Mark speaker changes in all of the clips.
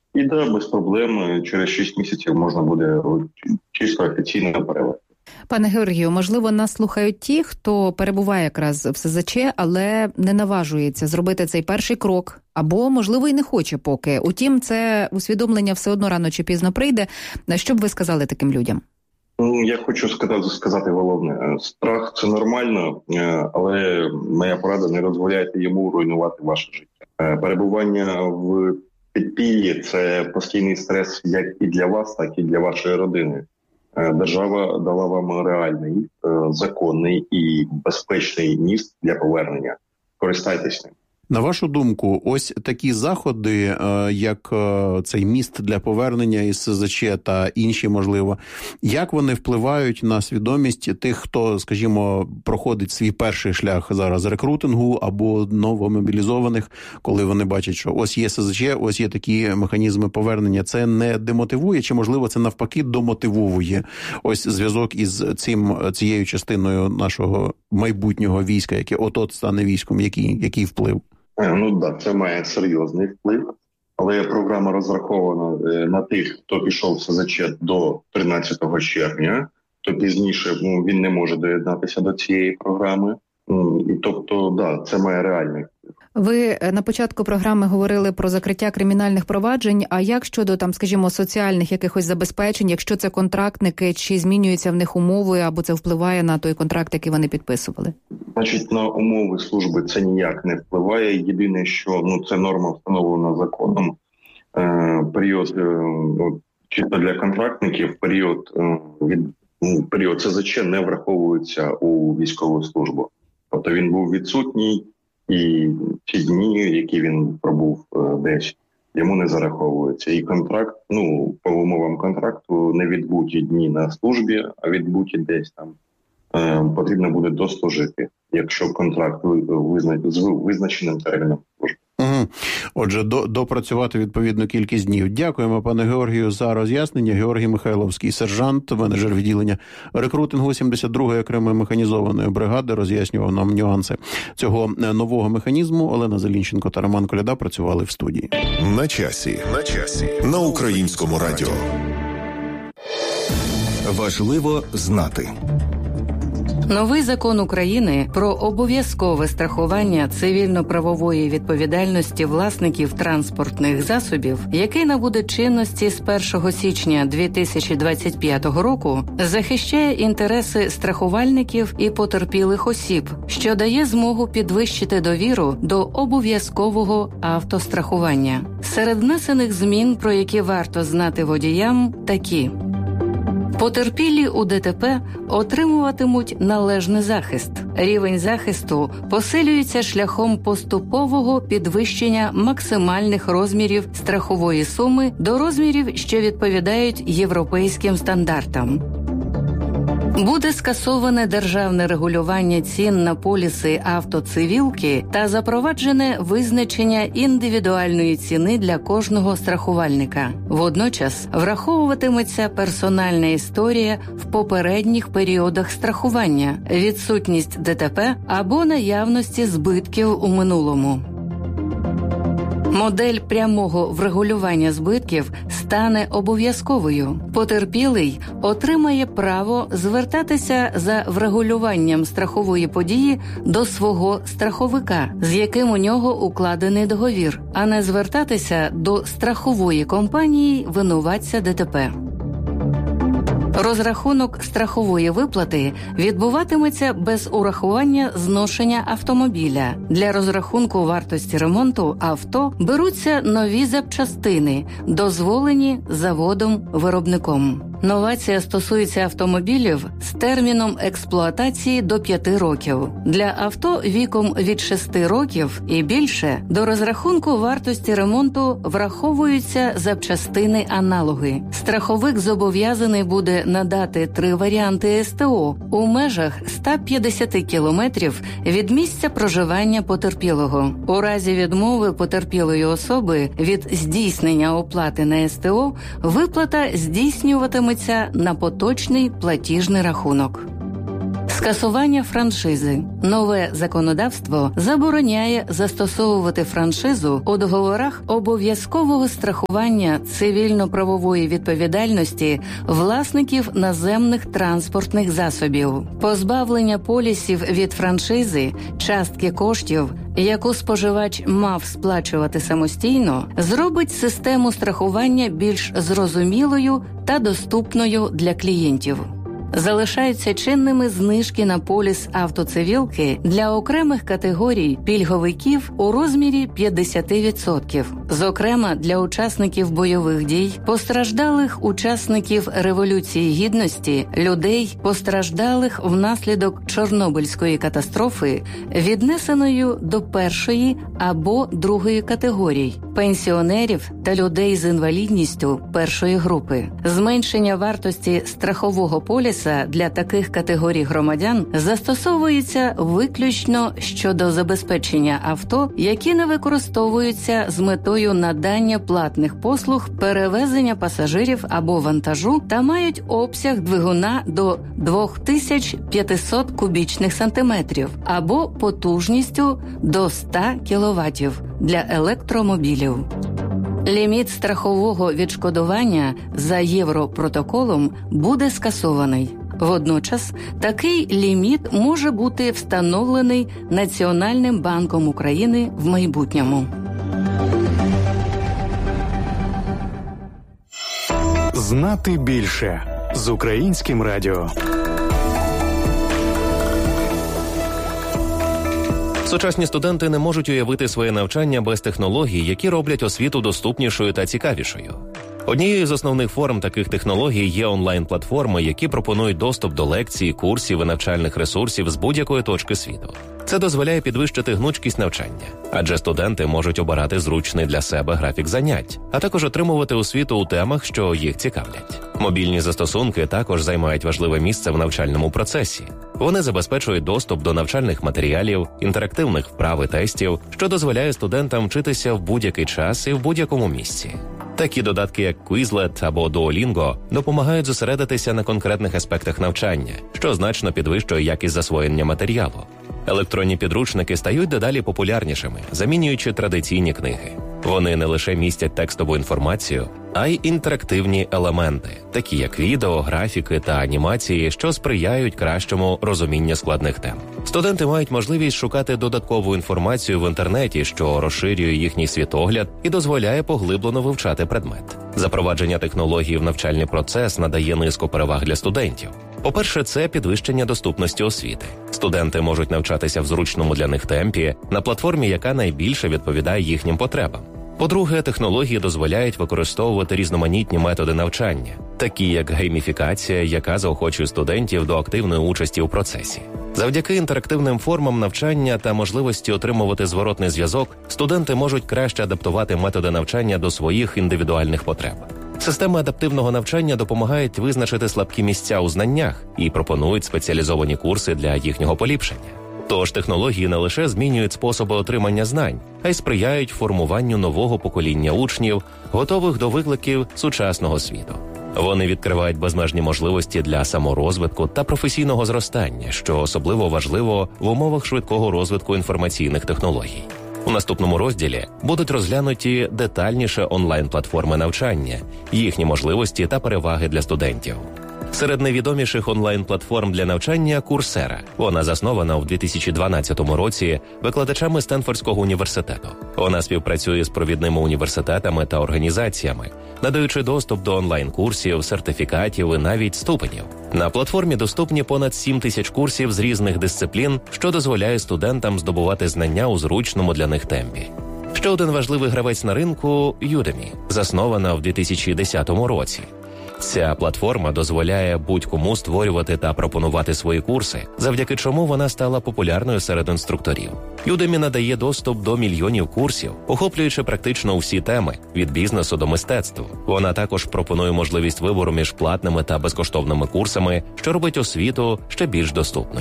Speaker 1: І без проблем через 6 місяців можна буде чисто офіційно перевести.
Speaker 2: Пане Георгію, можливо, нас слухають ті, хто перебуває якраз в СЗЧ, але не наважується зробити цей перший крок, або, можливо, і не хоче поки. Утім, це усвідомлення все одно рано чи пізно прийде. Що б ви сказали таким людям?
Speaker 1: Я хочу сказати головне. Страх – це нормально, але моя порада – не дозволяйте йому руйнувати ваше життя. Перебування в підпіллі – це постійний стрес як і для вас, так і для вашої родини. Держава дала вам реальний, законний і безпечний міст для повернення. Користайтесь ним.
Speaker 3: На вашу думку, ось такі заходи, як цей міст для повернення із СЗЧ та інші, можливо, як вони впливають на свідомість тих, хто, скажімо, проходить свій перший шлях зараз рекрутингу або новомобілізованих, коли вони бачать, що ось є СЗЧ, ось є такі механізми повернення. Це не демотивує, чи, можливо, це навпаки домотивовує ось зв'язок із цією частиною нашого майбутнього війська, яке от стане військом, який вплив?
Speaker 1: Це має серйозний вплив, але програма розрахована на тих, хто пішов в СЗЧ до 13 червня, то пізніше він не може доєднатися до цієї програми. Тобто, це має реальний вплив.
Speaker 2: Ви на початку програми говорили про закриття кримінальних проваджень, а як щодо, скажімо, соціальних якихось забезпечень, якщо це контрактники, чи змінюються в них умови, або це впливає на той контракт, який вони підписували?
Speaker 1: На умови служби це ніяк не впливає. Єдине, що це норма встановлена законом. Період чисто для контрактників, період СЗЧ не враховується у військову службу. Тобто він був відсутній, і ті дні, які він пробув десь, йому не зараховується. І контракт, по умовам контракту, не відбуті дні на службі, а відбуті десь там. Потрібно буде дослужити, якщо контракт з визначеним терміном служби.
Speaker 3: Отже, допрацювати відповідну кількість днів. Дякуємо, пане Георгію, за роз'яснення. Георгій Михайловський, сержант, менеджер відділення рекрутингу 72-ї окремої механізованої бригади, роз'яснював нам нюанси цього нового механізму. Олена Зелінченко та Роман Коляда працювали в студії.
Speaker 4: На часі. На Українському радіо. Важливо знати.
Speaker 5: Новий закон України про обов'язкове страхування цивільно-правової відповідальності власників транспортних засобів, який набуде чинності з 1 січня 2025 року, захищає інтереси страхувальників і потерпілих осіб, що дає змогу підвищити довіру до обов'язкового автострахування. Серед внесених змін, про які варто знати водіям, такі: потерпілі у ДТП отримуватимуть належний захист. Рівень захисту посилюється шляхом поступового підвищення максимальних розмірів страхової суми до розмірів, що відповідають європейським стандартам. Буде скасоване державне регулювання цін на поліси автоцивілки та запроваджене визначення індивідуальної ціни для кожного страхувальника. Водночас враховуватиметься персональна історія в попередніх періодах страхування, відсутність ДТП або наявності збитків у минулому. Модель прямого врегулювання збитків стане обов'язковою. Потерпілий отримає право звертатися за врегулюванням страхової події до свого страховика, з яким у нього укладений договір, а не звертатися до страхової компанії винуватця ДТП. Розрахунок страхової виплати відбуватиметься без урахування зношення автомобіля. Для розрахунку вартості ремонту авто беруться нові запчастини, дозволені заводом-виробником. Новація стосується автомобілів з терміном експлуатації до 5 років. Для авто віком від 6 років і більше до розрахунку вартості ремонту враховуються запчастини-аналоги. Страховик зобов'язаний буде надати 3 варіанти СТО у межах 150 кілометрів від місця проживання потерпілого. У разі відмови потерпілої особи від здійснення оплати на СТО виплата здійснюватиметься на поточний платіжний рахунок. Скасування франшизи. Нове законодавство забороняє застосовувати франшизу у договорах обов'язкового страхування цивільно-правової відповідальності власників наземних транспортних засобів. Позбавлення полісів від франшизи, частки коштів, яку споживач мав сплачувати самостійно, зробить систему страхування більш зрозумілою та доступною для клієнтів. Залишаються чинними знижки на поліс автоцивілки для окремих категорій пільговиків у розмірі 50%. Зокрема, для учасників бойових дій, постраждалих учасників Революції Гідності, людей, постраждалих внаслідок Чорнобильської катастрофи, віднесеною до першої або другої категорій, пенсіонерів та людей з інвалідністю першої групи. Зменшення вартості страхового поліса для таких категорій громадян застосовується виключно щодо забезпечення авто, які не використовуються з метою надання платних послуг перевезення пасажирів або вантажу та мають обсяг двигуна до 2500 кубічних сантиметрів або потужністю до 100 кВт для електромобілів. Ліміт страхового відшкодування за Європротоколом буде скасований. Водночас, такий ліміт може бути встановлений Національним банком України в майбутньому.
Speaker 6: Знати більше з Українським радіо.
Speaker 7: Сучасні студенти не можуть уявити своє навчання без технологій, які роблять освіту доступнішою та цікавішою. Однією з основних форм таких технологій є онлайн-платформи, які пропонують доступ до лекцій, курсів і навчальних ресурсів з будь-якої точки світу. Це дозволяє підвищити гнучкість навчання, адже студенти можуть обирати зручний для себе графік занять, а також отримувати освіту у темах, що їх цікавлять. Мобільні застосунки також займають важливе місце в навчальному процесі. Вони забезпечують доступ до навчальних матеріалів, інтерактивних вправ і тестів, що дозволяє студентам вчитися в будь-який час і в будь-якому місці. Такі додатки, як Quizlet або Duolingo, допомагають зосередитися на конкретних аспектах навчання, що значно підвищує якість засвоєння матеріалу. Електронні підручники стають дедалі популярнішими, замінюючи традиційні книги. Вони не лише містять текстову інформацію, а й інтерактивні елементи, такі як відео, графіки та анімації, що сприяють кращому розумінню складних тем. Студенти мають можливість шукати додаткову інформацію в інтернеті, що розширює їхній світогляд і дозволяє поглиблено вивчати предмет. Запровадження технологій в навчальний процес надає низку переваг для студентів. По-перше, це підвищення доступності освіти. Студенти можуть навчатися в зручному для них темпі на платформі, яка найбільше відповідає їхнім потребам. По-друге, технології дозволяють використовувати різноманітні методи навчання, такі як гейміфікація, яка заохочує студентів до активної участі у процесі. Завдяки інтерактивним формам навчання та можливості отримувати зворотний зв'язок, студенти можуть краще адаптувати методи навчання до своїх індивідуальних потреб. Системи адаптивного навчання допомагають визначити слабкі місця у знаннях і пропонують спеціалізовані курси для їхнього поліпшення. Тож технології не лише змінюють способи отримання знань, а й сприяють формуванню нового покоління учнів, готових до викликів сучасного світу. Вони відкривають безмежні можливості для саморозвитку та професійного зростання, що особливо важливо в умовах швидкого розвитку інформаційних технологій. У наступному розділі будуть розглянуті детальніше онлайн-платформи навчання, їхні можливості та переваги для студентів. Серед найвідоміших онлайн-платформ для навчання – Coursera. Вона заснована у 2012 році викладачами Стенфордського університету. Вона співпрацює з провідними університетами та організаціями, надаючи доступ до онлайн-курсів, сертифікатів і навіть ступенів. На платформі доступні понад 7 тисяч курсів з різних дисциплін, що дозволяє студентам здобувати знання у зручному для них темпі. Ще один важливий гравець на ринку – Udemy, заснована в 2010 році. Ця платформа дозволяє будь-кому створювати та пропонувати свої курси, завдяки чому вона стала популярною серед інструкторів. Udemy надає доступ до мільйонів курсів, охоплюючи практично усі теми – від бізнесу до мистецтва. Вона також пропонує можливість вибору між платними та безкоштовними курсами, що робить освіту ще більш доступною.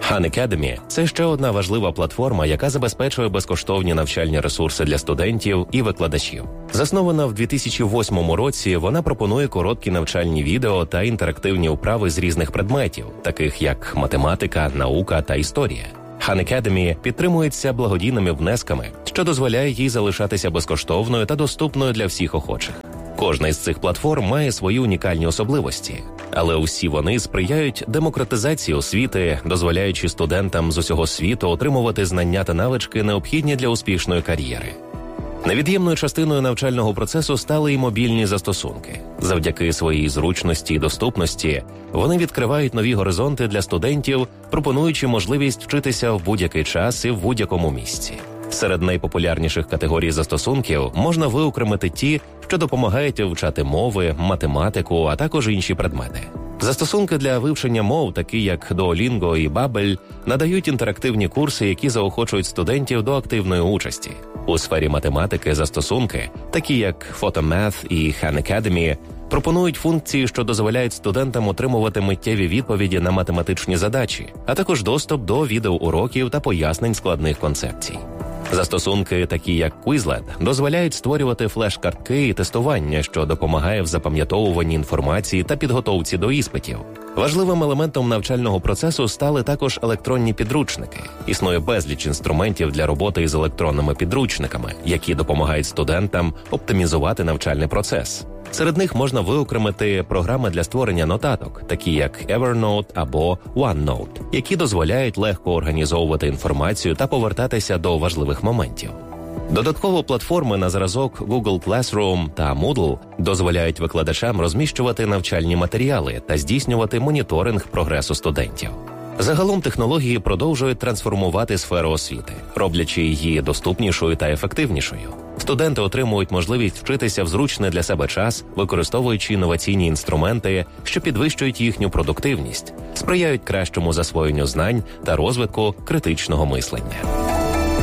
Speaker 7: Khan Academy – це ще одна важлива платформа, яка забезпечує безкоштовні навчальні ресурси для студентів і викладачів. Заснована в 2008 році, вона пропонує короткі навчальні відео та інтерактивні вправи з різних предметів, таких як математика, наука та історія. Khan Academy підтримується благодійними внесками, що дозволяє їй залишатися безкоштовною та доступною для всіх охочих. Кожна із цих платформ має свої унікальні особливості, але усі вони сприяють демократизації освіти, дозволяючи студентам з усього світу отримувати знання та навички, необхідні для успішної кар'єри. Невід'ємною частиною навчального процесу стали і мобільні застосунки. Завдяки своїй зручності і доступності вони відкривають нові горизонти для студентів, пропонуючи можливість вчитися в будь-який час і в будь-якому місці. Серед найпопулярніших категорій застосунків можна виокремити ті, що допомагають вивчати мови, математику, а також інші предмети. Застосунки для вивчення мов, такі як Duolingo і Babbel, надають інтерактивні курси, які заохочують студентів до активної участі. У сфері математики застосунки, такі як Photomath і Khan Academy, пропонують функції, що дозволяють студентам отримувати миттєві відповіді на математичні задачі, а також доступ до відеоуроків та пояснень складних концепцій. Застосунки, такі як Quizlet, дозволяють створювати флеш-картки і тестування, що допомагає в запам'ятовуванні інформації та підготовці до іспитів. Важливим елементом навчального процесу стали також електронні підручники. Існує безліч інструментів для роботи із електронними підручниками, які допомагають студентам оптимізувати навчальний процес. Серед них можна виокремити програми для створення нотаток, такі як Evernote або OneNote, які дозволяють легко організовувати інформацію та повертатися до важливих моментів. Додатково платформи на зразок Google Classroom та Moodle дозволяють викладачам розміщувати навчальні матеріали та здійснювати моніторинг прогресу студентів. Загалом технології продовжують трансформувати сферу освіти, роблячи її доступнішою та ефективнішою. Студенти отримують можливість вчитися в зручний для себе час, використовуючи інноваційні інструменти, що підвищують їхню продуктивність, сприяють кращому засвоєнню знань та розвитку критичного мислення.